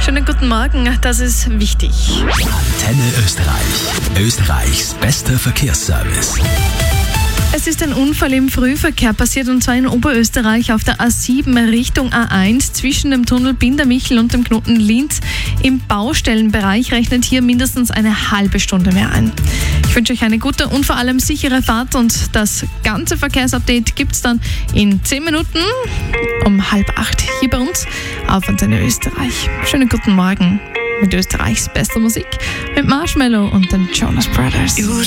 Schönen guten Morgen, das ist wichtig. Antenne Österreich. Österreichs bester Verkehrsservice. Es ist ein Unfall im Frühverkehr passiert, und zwar in Oberösterreich auf der A7 Richtung A1 zwischen dem Tunnel Bindermichel und dem Knoten Linz. Im Baustellenbereich rechnet hier mindestens eine halbe Stunde mehr ein. Ich wünsche euch eine gute und vor allem sichere Fahrt, und das ganze Verkehrsupdate gibt es dann in 10 Minuten um 7:30 hier bei uns auf Antenne Österreich. Schönen guten Morgen mit Österreichs bester Musik, mit Marshmello und den Jonas Brothers.